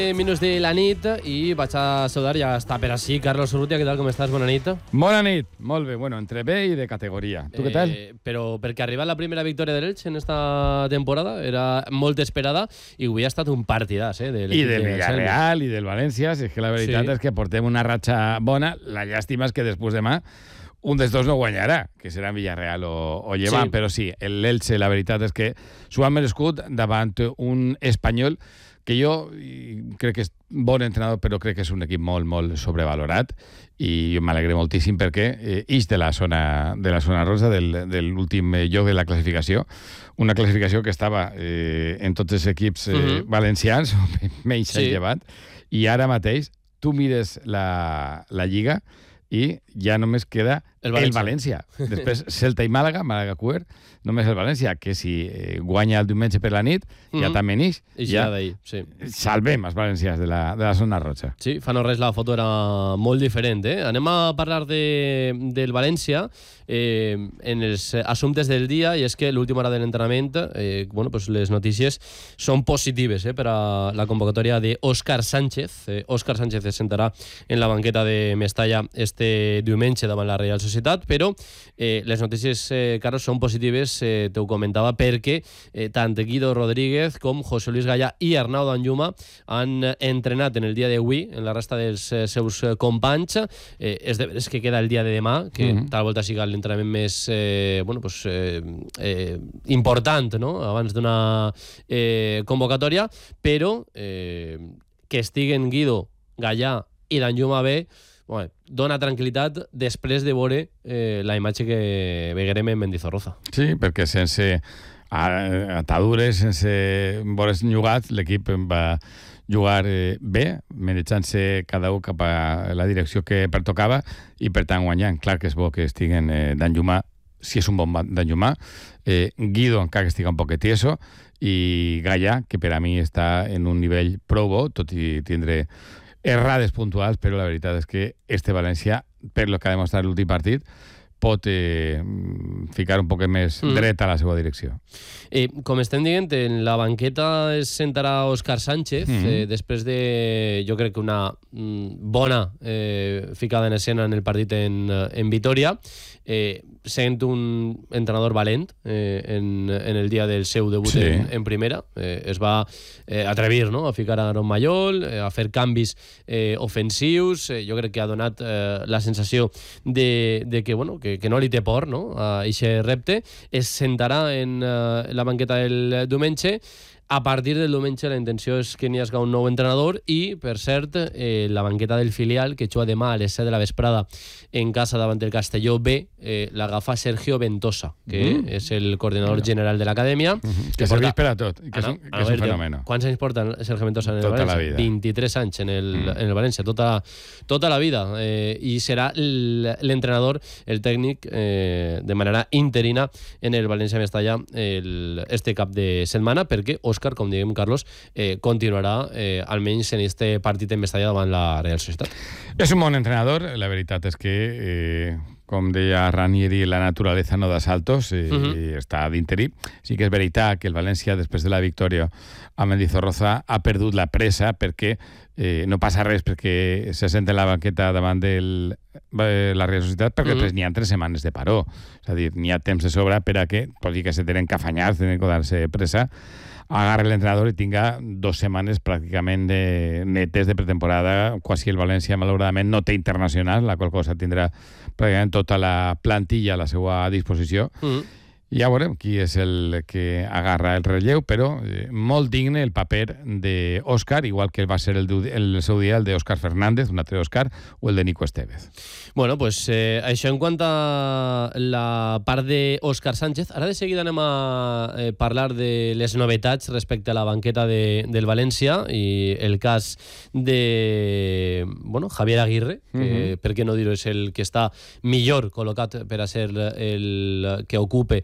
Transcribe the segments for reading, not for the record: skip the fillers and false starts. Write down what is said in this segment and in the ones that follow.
Minuts de la nit i vaig a saludar, ja està per així, Carlos Urrutia, què tal, com estàs? Bona nit. Bona nit, molt bé, bueno, entre bé i de categoria. Tu què tal? Però perquè arriba la primera victòria de l'Elx en esta temporada, era molt esperada i avui ha estat un partidàs, I del Villarreal i del València, si és que la veritat és que portem una ratxa bona, la llàstima és que després demà un dels dos no guanyarà, que serà Villarreal o Llevant, però sí, l'Elche, la veritat és que s'ho han merescut davant un Espanyol que jo crec que és bon entrenador, però crec que és un equip molt, molt sobrevalorat, i jo m'alegre moltíssim perquè ix de la zona rosa, de l'últim lloc de la classificació, una classificació que estava en tots els equips valencians, menys el Llevant, i ara mateix tu mires la Lliga i ja només queda el València. Després Celta i Màlaga cuer, només el València, que si guanya el diumenge per la nit, ja també nix. I ja d'ahir, sí. Salvem els valencians de la zona roja. Sí, fa no res la foto era molt diferent. Anem a parlar del València en els assumptes del dia, i és que l'última hora de l'entrenament, les notícies són positives per a la convocatòria d'Òscar Sánchez. Òscar Sánchez es sentarà en la banqueta de Mestalla este diumenge davant la Real Societat, però les notícies, Carlos, són positives, t'ho comentava, perquè tant Guido Rodríguez com José Luis Gallà i Arnau Danjuma han entrenat en el dia d'avui, en la resta dels seus companys. És de veres que queda el dia de demà, que tal volta siga l'entrenament més important, no?, abans d'una convocatòria, però que estiguen Guido, Gallà i Danjuma bé, dona tranquil·litat després de veure la imatge que veurem en Mendizorroza. Sí, perquè sense atadures, sense vores llogats, l'equip va jugar bé, manejant-se cada un cap a la direcció que pertocava i, per tant, guanyant. Clar que és bo que estiguen Danjuma, si és un bon Danjuma, Guido encara que estiga un poquet tieso, i Gallà, que per a mi està en un nivell prou bo, tot i tindre errades puntuals, però la veritat és que este València, per lo que ha demostrat l'últim partit, pot ficar un poc més dret a la seva direcció. Com estem dient, en la banqueta es sentarà Òscar Sánchez, després de, jo crec que una bona ficada en escena en el partit en Vitoria, sent un entrenador valent en el dia del seu debut en primera. Es va atrevir, no?, a ficar a Aaron Mayol, a fer canvis ofensius. Jo crec que ha donat la sensació de que no li té por, no?, a aquest repte. Es sentarà en la banqueta del diumenge. A partir del diumenge la intenció és que n'hi hagi un nou entrenador i, per cert, la banqueta del filial, que juga demà a les 7 de la vesprada en casa davant del Castelló B, l'agafa Sergio Ventosa, que és el coordinador general de l'acadèmia. Que serveix per a tot, que és un fenomen. Quants anys porta Sergio Ventosa en el València? Tota la vida. 23 anys en el València, tota la vida. I serà l'entrenador, el tècnic, de manera interina en el València Mestalla este cap de setmana, perquè Òscar, com diguem, Carlos, continuarà almenys en este partit en Mestalla davant la Real Societat. És un bon entrenador. La veritat és que, com deia Ranieri, la naturaleza no da saltos, i està d'interí. Sí que és veritat que el València, després de la victòria a Mendizorroza, ha perdut la pressa, perquè no passa res perquè se sent en la banqueta davant de la Real Societat, perquè després n'hi ha 3 setmanes de paró. És a dir, n'hi ha temps de sobra per a que, tot i que se tenen que afanyar, tenen que dar-se pressa, agarre l'entrenador i tinga 2 setmanes pràcticament netes de pretemporada, quasi el València malauradament no té internacional, la qual cosa tindrà pràcticament tota la plantilla a la seva disposició. Ja veurem qui és el que agarra el relleu, però molt digne el paper d'Òscar, igual que va ser el seu dia el d'Òscar Fernández, un altre Òscar, o el de Nico Estevez. Bueno, pues això en quant a la part d'Òscar Sánchez. Ara de seguida anem a parlar de les novetats respecte a la banqueta del València i el cas de Javier Aguirre, que per què no dir-ho, és el que està millor col·locat per a ser el que ocupe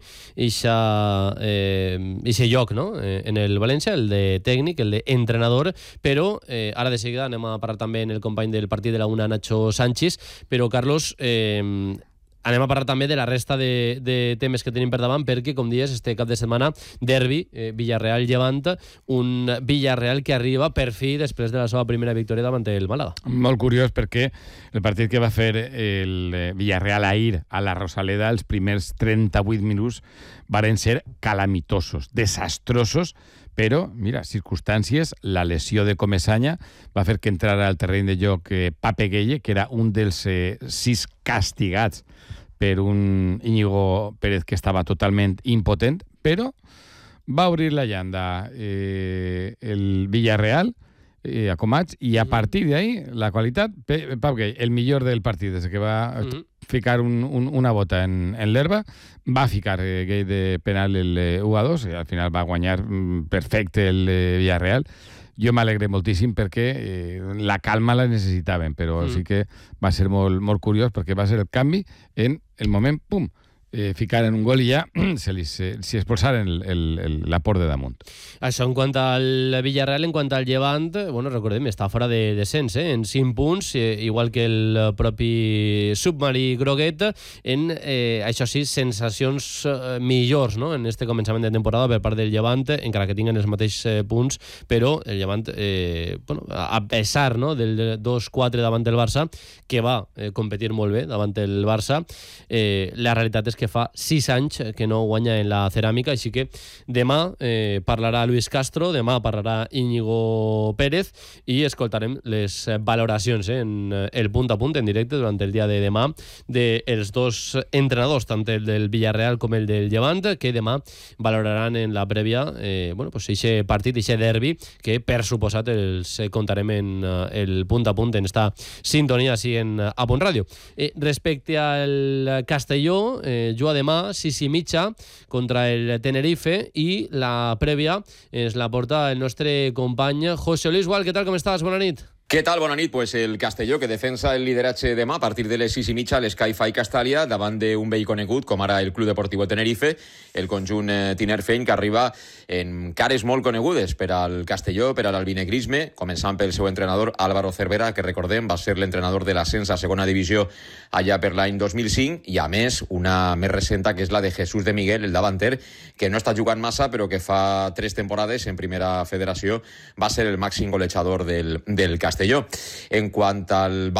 ese lloc, no?, en el València, el de tècnic, el d'entrenador, però ara de seguida anem a parlar també en el company del partit de la UNA, Nacho Sánchez, però Carlos, anem a parlar també de la resta de temes que tenim per davant, perquè, com dies, este cap de setmana, derbi, Villarreal-Llevant, un Villarreal que arriba per fi després de la seva primera victòria davant el Màlaga. Molt curiós, perquè el partit que va fer el Villarreal ahir a la Rosaleda, els primers 38 minuts varen ser calamitosos, desastrosos, però, mira, circumstàncies, la lesió de Comesaña va fer que entrara al terreny de joc Pape Gueye, que era un dels 6 castigats per un Íñigo Pérez que estava totalment impotent, però va obrir la llanda el Villarreal a Comats, i a partir d'ahí la qualitat, Pau Gueye, el millor del partit, des que va ficar una bota en l'herba, va ficar Gueye de penal el 1-2, i al final va guanyar perfecte el Villarreal. Jo m'alegré moltíssim perquè la calma la necessitaven, però sí que va ser molt, molt curiós, perquè va ser el canvi en el moment, pum, ficaren un gol i ja s'hi expulsaren l'aport de damunt. Això en quant al Villarreal. En quant al Llevant, bueno, recordem, està fora de descens, en 5 punts, igual que el propi submarí groguet, en, això sí, sensacions millors, no?, en este començament de temporada per part del Llevant, encara que tinguen els mateixos punts, però el Llevant, bueno, a pesar, no?, del 2-4 davant del Barça, que va competir molt bé davant el Barça, la realitat és que fa 6 anys que no guanya en la ceràmica, així que demà parlarà Luis Castro, demà parlarà Íñigo Pérez i escoltarem les valoracions en el punt a punt, en directe, durant el dia de demà, dels dos entrenadors, tant el del Villarreal com el del Llevant, que demà valoraran en la prèvia bueno, pues eixe partit, eixe derbi, que per suposat els contarem en el punt a punt, en esta sintonia així en A Punt Ràdio. Respecte al Castelló, juga demà 6:30 contra el Tenerife, i la prèvia es la porta el nostre company José Luis Gual. Què tal, com estàs? Bona nit. Què tal? Bona nit. Pues el Castelló, que defensa el lideratge demà a partir de les 6:30 a l'Sky-Fi Castàlia, davant d'un vell conegut com ara el Club Deportivo Tenerife, el conjunt tinerfeny, que arriba en cares molt conegudes per al Castelló, per a l'albinegrisme, començant pel seu entrenador Álvaro Cervera, que recordem va ser l'entrenador de l'ascens a segona divisió allà per l'any 2005, i a més una més recenta, que és la de Jesús de Miguel, el davanter, que no està jugant massa, però que fa 3 temporades en primera federació va ser el màxim golejador del Castelló. En quant al